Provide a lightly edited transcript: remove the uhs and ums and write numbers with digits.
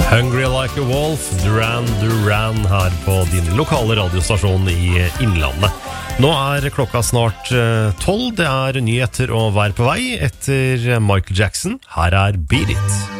Hungry Like a Wolf, Duran Duran her på din lokale radiostasjon i Innlandet. Nå klokka snart 12, det nyheter og vær på vei etter Michael Jackson. Her Beat It.